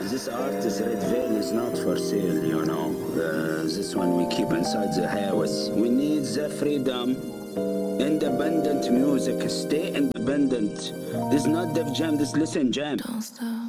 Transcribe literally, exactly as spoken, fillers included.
This artist Red Veil is not for sale, you know. Uh, this one we keep inside the house. We need the freedom. Independent music. Stay independent. This is not Def Jam. This listen jam. Don't stop.